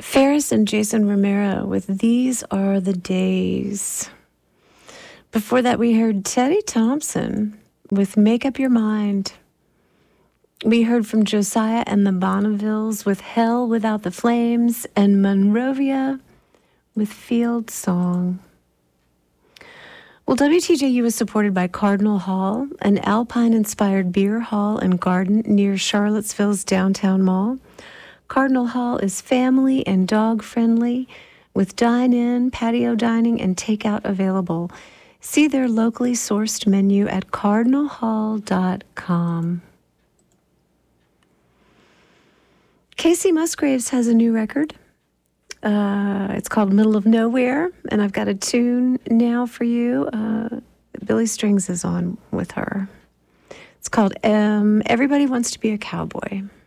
Ferris and Jason Romero with These Are the Days. Before that, we heard Teddy Thompson with Make Up Your Mind. We heard from Josiah and the Bonnevilles with Hell Without the Flames, and Monrovia with Field Song. Well, WTJU is supported by Cardinal Hall, an Alpine-inspired beer hall and garden near Charlottesville's downtown mall. Cardinal Hall is family and dog-friendly, with dine-in, patio dining, and takeout available. See their locally sourced menu at cardinalhall.com. Casey Musgraves has a new record. It's called Middle of Nowhere, and I've got a tune now for you. Billy Strings is on with her. It's called Everybody Wants to Be a Cowboy.